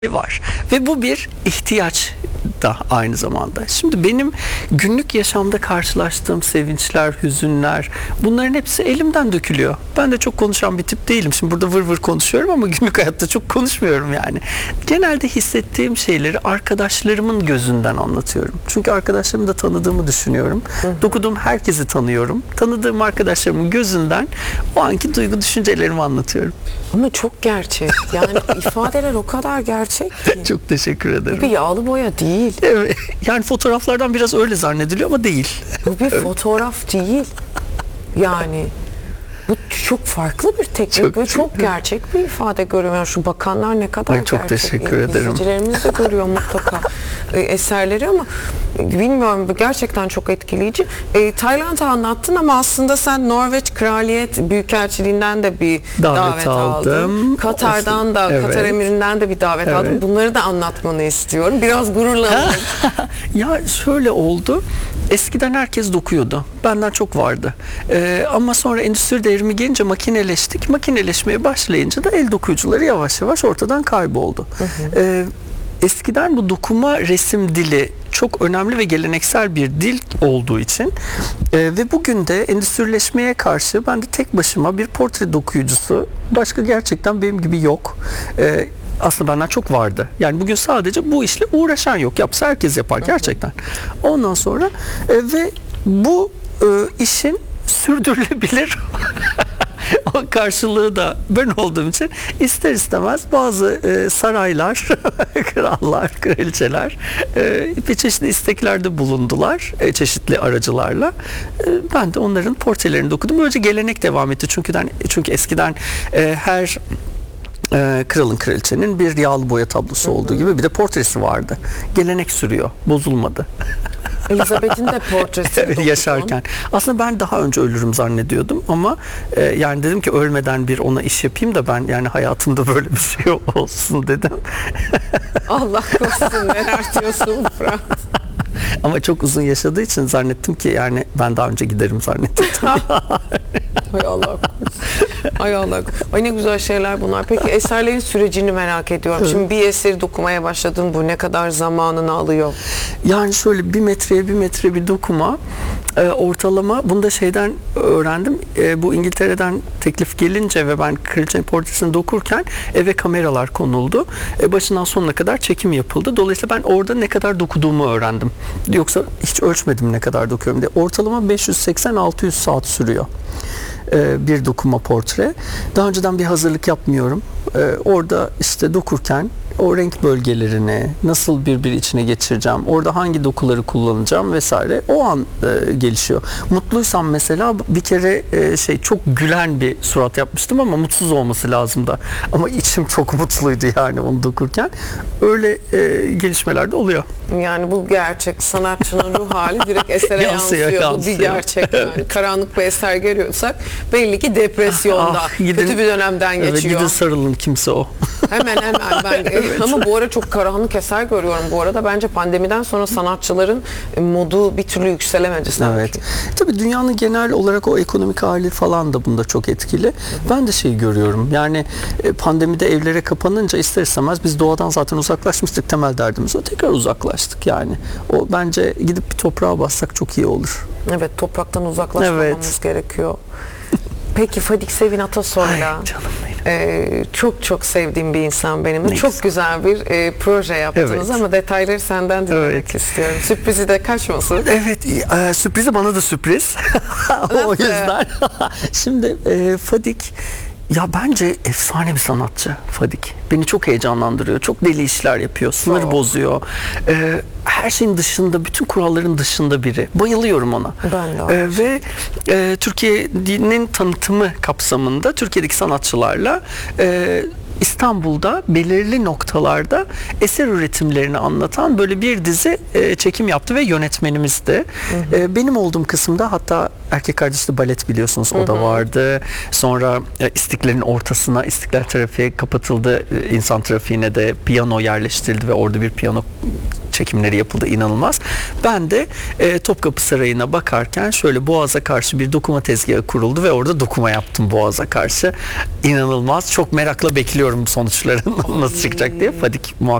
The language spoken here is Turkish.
var ve bu bir ihtiyaç da aynı zamanda. Şimdi benim günlük yaşamda karşılaştığım sevinçler, hüzünler, bunların hepsi elimden dökülüyor. Ben de çok konuşan bir tip değilim. Şimdi burada vır vır konuşuyorum ama günlük hayatta çok konuşmuyorum yani. Genelde hissettiğim şeyleri arkadaşlarımın gözünden anlatıyorum. Çünkü arkadaşlarımı da tanıdığımı düşünüyorum. Dokuduğum herkesi tanıyorum. Tanıdığım arkadaşlarımın gözünden o anki duygu düşüncelerimi anlatıyorum. Ama çok gerçek. Yani ifadeler o kadar gerçek ki. Çok teşekkür ederim. Bu bir yağlı boya değil. Evet, yani fotoğraflardan biraz öyle zannediliyor ama değil. Bu bir fotoğraf değil. Yani bu çok farklı bir teknik ve çok gerçek bir ifade görüyorum. Yani şu bakanlar ne kadar Ay, çok gerçek. teşekkür ederim. İzleyicilerimiz de görüyor mutlaka eserleri ama bilmiyorum, bu gerçekten çok etkileyici. Tayland'ı anlattın ama aslında sen Norveç Kraliyet Büyükelçiliğinden de bir davet aldın. Katar'dan da, evet. Katar Emirinden de bir davet aldın. Bunları da anlatmanı istiyorum. Biraz gururlandım. Ya şöyle oldu. Eskiden herkes dokuyordu. Benden çok vardı. Ama sonra endüstri devrimi gelince makineleştik. Makineleşmeye başlayınca da el dokuyucuları yavaş yavaş ortadan kayboldu. Eskiden bu dokuma resim dili çok önemli ve geleneksel bir dil olduğu için ve bugün de endüstrileşmeye karşı ben de tek başıma bir portre dokuyucusu, başka gerçekten benim gibi yok. Aslında benden çok vardı. Yani bugün sadece bu işle uğraşan yok. Yapsa herkes yapar gerçekten. Ondan sonra ve bu işin sürdürülebilir o karşılığı da ben olduğum için ister istemez bazı saraylar, krallar, kraliçeler bir çeşitli isteklerde bulundular çeşitli aracılarla. Ben de onların portrelerini dokudum. Böylece gelenek devam etti. Çünkü eskiden her kralın, kraliçenin bir yağlı boya tablosu olduğu gibi bir de portresi vardı. Gelenek sürüyor. Bozulmadı. Elizabeth'in de portresi yaşarken. Aslında ben daha önce ölürüm zannediyordum ama yani dedim ki ölmeden bir ona iş yapayım da ben yani hayatımda böyle bir şey olsun dedim. Allah korusun, neler diyorsun Fırat? Ama çok uzun yaşadığı için zannettim ki yani ben daha önce giderim zannettim. Hay Allah. Hay Allah. Ay ne güzel şeyler bunlar. Peki eserlerin sürecini merak ediyorum. Şimdi bir eseri dokumaya başladın. Bu ne kadar zamanını alıyor? Yani şöyle bir metreye bir dokuma ortalama, bunu da şeyden öğrendim. Bu İngiltere'den teklif gelince ve ben kraliçenin portresini dokurken eve kameralar konuldu. Başından sonuna kadar çekim yapıldı. Dolayısıyla ben orada ne kadar dokuduğumu öğrendim. Yoksa hiç ölçmedim ne kadar dokuyorum diye. Ortalama 580-600 saat sürüyor bir dokuma portre. Daha önceden bir hazırlık yapmıyorum. Orada işte dokurken o renk bölgelerini nasıl birbiri içine geçireceğim, orada hangi dokuları kullanacağım vesaire o an gelişiyor. Mutluysam mesela bir kere çok gülen bir surat yapmıştım ama mutsuz olması lazım da. Ama içim çok mutluydu yani onu dokurken. Öyle gelişmeler de oluyor. Yani bu gerçek, sanatçının ruh hali direkt esere yansıyor. Bu bir gerçek. Yani. Karanlık bir eser görüyorsak belli ki depresyonda, kötü bir dönemden geçiyor. Evet, gidin sarılın, kimse o. Hemen ben ama bu ara çok karanlık eser görüyorum. Bu arada bence pandemiden sonra sanatçıların modu bir türlü yükselemedi sanki. Evet. Tabii dünyanın genel olarak o ekonomik hali falan da bunda çok etkili. Ben de görüyorum. Yani pandemide evlere kapanınca ister istemez biz doğadan zaten uzaklaşmıştık, temel derdimiz o. Tekrar uzaklaştık yani. O bence gidip bir toprağa bassak çok iyi olur. Evet, topraktan uzaklaşmamamız gerekiyor. Peki Fadik Sevin Atasoy'la çok sevdiğim bir insan benim. Nice. Çok güzel bir proje yaptınız ama detayları senden dinlemek istiyorum. Sürprizi de kaçmasın. Evet, sürprizi bana da sürpriz. O yüzden. Şimdi Fadik ya bence efsane bir sanatçı Fadik. Beni çok heyecanlandırıyor. Çok deli işler yapıyor. Sınır bozuyor. Her şeyin dışında, bütün kuralların dışında biri. Bayılıyorum ona. Ben de. Ve Türkiye'nin tanıtımı kapsamında Türkiye'deki sanatçılarla İstanbul'da belirli noktalarda eser üretimlerini anlatan böyle bir dizi çekim yaptı ve yönetmenimiz de. Benim olduğum kısımda hatta erkek kardeşli balet biliyorsunuz, o da vardı. Sonra İstiklal'in ortasına, İstiklal trafiğe kapatıldı. İnsan trafiğine de piyano yerleştirildi ve orada bir piyano çekimleri yapıldı, inanılmaz. Ben de Topkapı Sarayı'na bakarken şöyle Boğaz'a karşı bir dokuma tezgahı kuruldu ve orada dokuma yaptım Boğaz'a karşı. İnanılmaz. Çok merakla bekliyorum sonuçların nasıl çıkacak diye. Fadik muhakkak